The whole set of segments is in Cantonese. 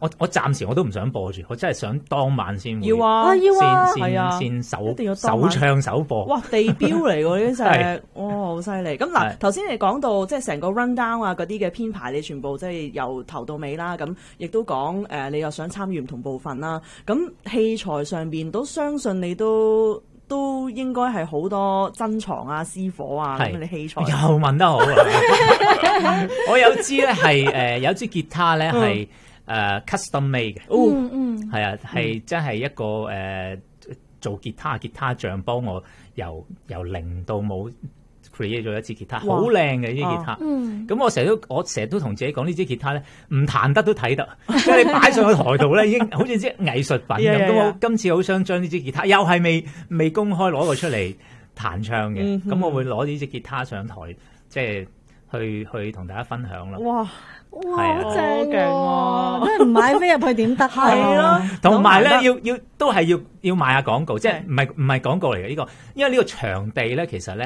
我暫時我都唔想播住，我真係想當晚先會要啊， 先首唱首播。 哇，地標嚟喎呢隻，哇，好犀利！咁嗱，頭先你講到即係成個 rundown 啊嗰啲嘅編排，你全部即係由頭到尾啦。咁亦都講你又想參與唔同部分啦。咁器材上邊都相信你都應該係好多珍藏啊、私伙啊咁嘅器材。 又問得好啊！我有支咧係有支吉他咧係custom made 嘅，係啊，係真係一個做吉他匠幫我由零到冇 create 咗一支吉他，好靚嘅呢支吉他。咁我成日都同自己講呢支吉他咧，唔彈得都睇得，即係你擺上去台度咧，已經好似啲藝術品咁。咁我今次好想將呢支吉他，又係未公開攞過出嚟彈唱嘅，咁我會攞呢支吉他上台，即係去同大家分享啦。 哇！ 好正喎！即係唔買飛入去點得？ 係咯， 同埋咧都係要賣下廣告，即係唔係廣告嚟嘅呢個，因為呢個場地咧其實咧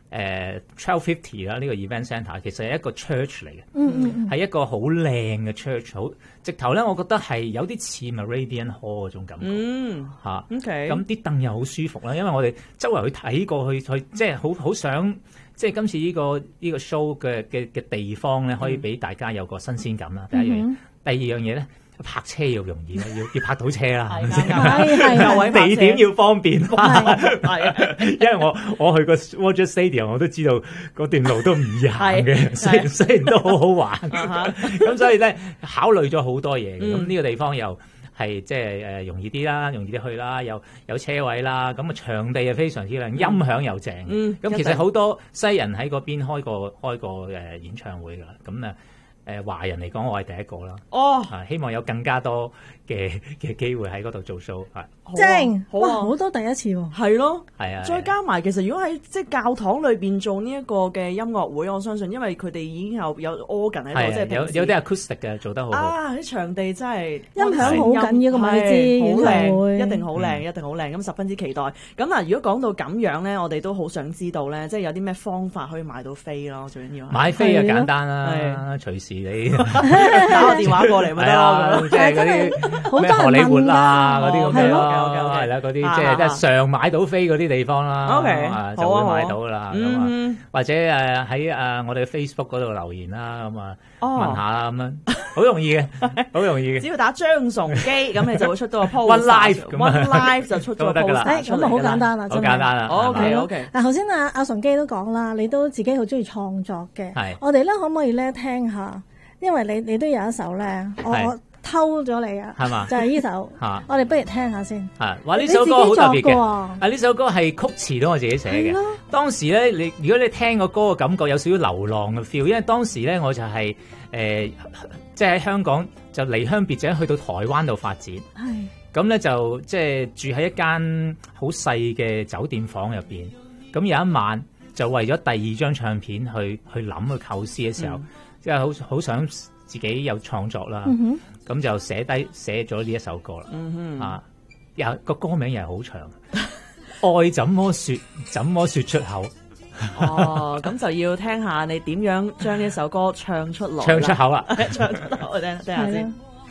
1250啦，呢個 event centre 其實係一個 church 嚟嘅，係一個好靚嘅 church， 好直頭咧，我覺得係有啲似 Meridian Hall 嗰種感覺嚇。 OK， 咁啲凳又好舒服啦，因為我哋周圍去睇過去即係好想。即係今次呢個 show 嘅地方咧，可以俾大家有個新鮮感啦。第一樣嘢，第二樣嘢咧，泊車要容易啦，要泊到車啦，係地點要方便啦。因為我去過 Roger Stadium， 我都知道嗰段路都唔易行嘅，雖然都好好玩。咁所以咧，考慮咗好多嘢嘅。咁呢個地方又係即係容易啲啦，容易啲去啦，有車位啦，咁啊場地又非常之靚，音響又正。咁其實好多西人喺嗰邊開過演唱會噶啦，咁華人嚟講，我係第一個啦。希望有更加多嘅機會喺嗰度做 show。 正，哇，好多第一次喎。 係咯， 係啊。 再加埋，其實如果喺即係教堂裏邊做呢一個嘅音樂會，我相信因為佢哋已經有 organ 喺度，即係有啲 acoustic 嘅做得好好。 啲場地真係音響好緊要㗎嘛，你知好靚，一定好靚，一定好靚。咁十分之期待。咁嗱，如果講到咁樣咧，我哋都好想知道咧，即係有啲咩方法可以買到飛咯？最緊要買飛啊，簡單啦，隨時你打個電話過嚟咪得咯。 即係嗰啲咩荷里活啊嗰啲咁樣咯。係啦，嗰啲即係常買到飛嗰啲地方啦，OK，就會買到啦。咁啊，或者喺我哋 Facebook 嗰度留言啦，咁啊問下啦，咁樣好容易嘅，好容易嘅。只要打張崇基，咁你就會出到個 post。One Life 就出咗個 post 咁啊好簡單啦， 好簡單啦。 OK。 嗱，頭先阿崇基都講啦，你都自己好中意創作嘅。 係。 我哋咧可唔可以咧聽下？因為你都有一首咧，我偷咗你啊，係嘛？就係呢首，我哋不如聽下先。 哇！呢首歌好特別嘅，呢首歌係曲詞都我自己寫嘅。當時咧，如果你聽個歌嘅感覺有少少流浪嘅 feel，因為當時咧我就係即係喺香港就離鄉別井去到台灣度發展。係。咁咧就即係住喺一間好細嘅酒店房入邊。咁有一晚就為咗第二張唱片去諗去構思嘅時候，即係好想自己有創作啦。咁就寫咗呢一首歌啦。又個歌名又係好長，愛怎麼說出口。 咁就要聽下你點樣將呢首歌唱出來。 唱出口啦， 唱出口，我聽下先。